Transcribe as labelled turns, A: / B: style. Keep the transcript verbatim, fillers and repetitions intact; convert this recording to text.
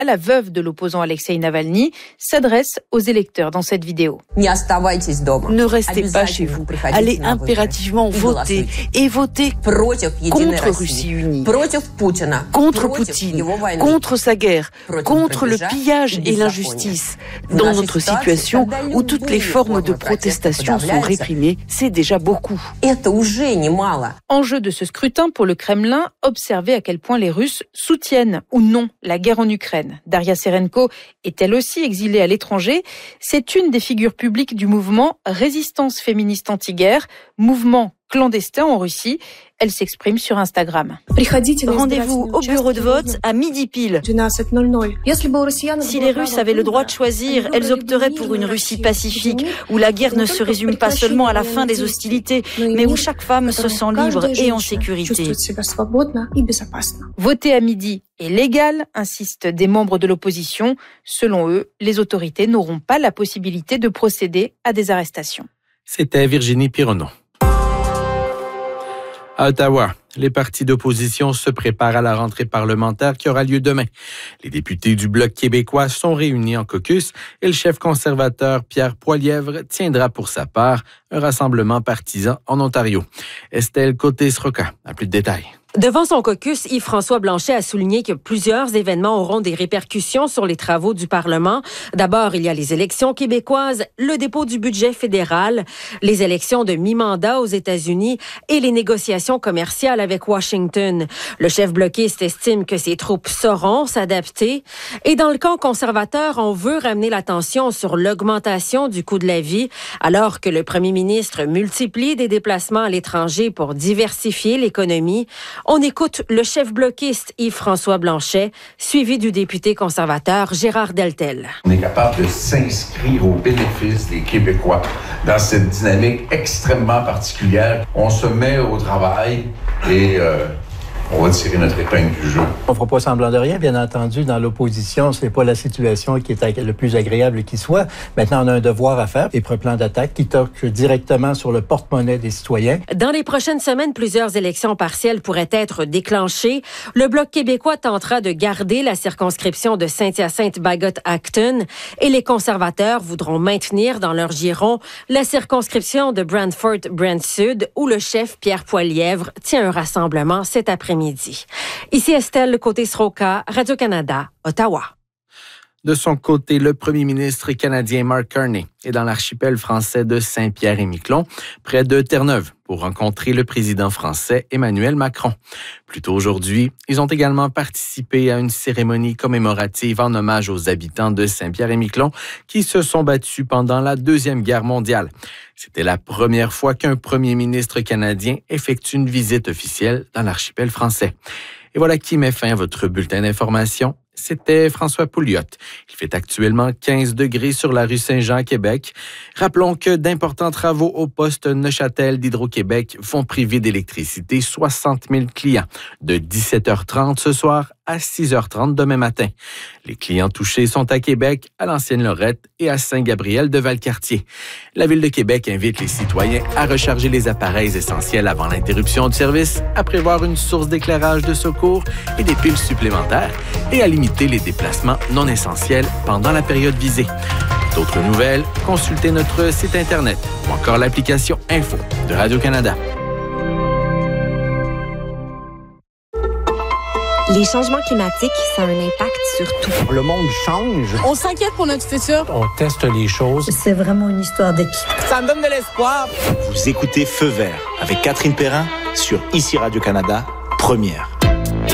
A: la veuve de l'opposant Alexei Navalny, s'adresse aux électeurs dans cette vidéo.
B: Ne restez pas chez vous. Allez impérativement voter et voter contre Russie unie, contre Poutine, contre sa guerre, contre le pillage et l'injustice. Dans notre situation où toutes les formes de protestation sont réprimées, c'est déjà beaucoup.
A: Enjeu de ce scrutin pour le Kremlin, observer à quel point les Russes soutiennent ou non la guerre en Ukraine. Daria Serenko est elle aussi exilée à l'étranger. C'est une des figures publiques du mouvement Résistance féministe anti-guerre, mouvement clandestin en Russie. Elle s'exprime sur Instagram.
B: Rendez-vous au bureau de vote à midi pile. Si les Russes avaient le droit de choisir, elles opteraient pour une Russie pacifique, où la guerre ne se résume pas seulement à la fin des hostilités, mais où chaque femme se sent libre et en sécurité.
A: Voter à midi est légal, insistent des membres de l'opposition. Selon eux, les autorités n'auront pas la possibilité de procéder à des arrestations.
C: C'était Virginie Pironneau. À Ottawa, les partis d'opposition se préparent à la rentrée parlementaire qui aura lieu demain. Les députés du Bloc québécois sont réunis en caucus et le chef conservateur Pierre Poilievre tiendra pour sa part un rassemblement partisan en Ontario. Estelle Côté-Sroka a plus de détails.
D: Devant son caucus, Yves-François Blanchet a souligné que plusieurs événements auront des répercussions sur les travaux du Parlement. D'abord, il y a les élections québécoises, le dépôt du budget fédéral, les élections de mi-mandat aux États-Unis et les négociations commerciales avec Washington. Le chef bloquiste estime que ses troupes sauront s'adapter. Et dans le camp conservateur, on veut ramener l'attention sur l'augmentation du coût de la vie, alors que le premier ministre multiplie des déplacements à l'étranger pour diversifier l'économie. On écoute le chef bloquiste Yves-François Blanchet, suivi du député conservateur Gérard Deltel.
E: On est capable de s'inscrire au bénéfice des Québécois dans cette dynamique extrêmement particulière. On se met au travail et euh, on va tirer notre épingle du jeu.
F: On ne fera pas semblant de rien, bien entendu. Dans l'opposition, c'est pas la situation qui est le plus agréable qui soit. Maintenant, on a un devoir à faire, et un plan d'attaque qui toque directement sur le porte-monnaie des citoyens.
D: Dans les prochaines semaines, plusieurs élections partielles pourraient être déclenchées. Le Bloc québécois tentera de garder la circonscription de Saint-Hyacinthe-Bagot-Acton et les conservateurs voudront maintenir dans leur giron la circonscription de Brantford-Brant-Sud où le chef Pierre Poilievre tient un rassemblement cet après-midi. Midi. Ici Estelle Côté-Sroka, Radio-Canada, Ottawa.
C: De son côté, le premier ministre canadien Mark Carney est dans l'archipel français de Saint-Pierre-et-Miquelon, près de Terre-Neuve, pour rencontrer le président français Emmanuel Macron. Plus tôt aujourd'hui, ils ont également participé à une cérémonie commémorative en hommage aux habitants de Saint-Pierre-et-Miquelon qui se sont battus pendant la Deuxième Guerre mondiale. C'était la première fois qu'un premier ministre canadien effectue une visite officielle dans l'archipel français. Et voilà qui met fin à votre bulletin d'information. C'était François Pouliot. Il fait actuellement quinze degrés sur la rue Saint-Jean à Québec. Rappelons que d'importants travaux au poste Neuchâtel d'Hydro-Québec vont priver d'électricité soixante mille clients de dix-sept heures trente ce soir à six heures trente demain matin. Les clients touchés sont à Québec, à l'Ancienne-Lorette et à Saint-Gabriel de Valcartier. La Ville de Québec invite les citoyens à recharger les appareils essentiels avant l'interruption du service, à prévoir une source d'éclairage de secours et des piles supplémentaires et à limiter les déplacements non essentiels pendant la période visée. Pour d'autres nouvelles, consultez notre site Internet ou encore l'application Info de Radio-Canada.
G: Les changements climatiques, ça a un impact sur tout.
H: Le monde change.
I: On s'inquiète pour notre futur.
H: On teste les choses.
J: C'est vraiment une histoire d'équipe.
I: Ça me donne de l'espoir.
K: Vous écoutez Feu vert avec Catherine Perrin sur Ici Radio-Canada, première.